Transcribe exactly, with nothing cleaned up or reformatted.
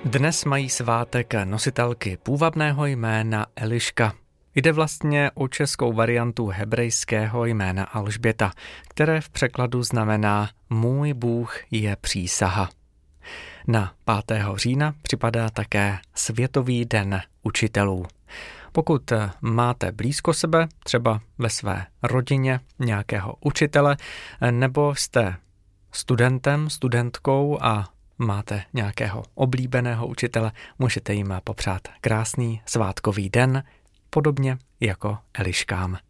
Dnes mají svátek nositelky půvabného jména Eliška. Jde vlastně o českou variantu hebrejského jména Alžběta, které v překladu znamená Můj Bůh je přísaha. Na pátého října připadá také Světový den učitelů. Pokud máte blízko sebe, třeba ve své rodině nějakého učitele, nebo jste studentem, studentkou a máte nějakého oblíbeného učitele, můžete jim popřát krásný svátkový den, podobně jako Eliškám.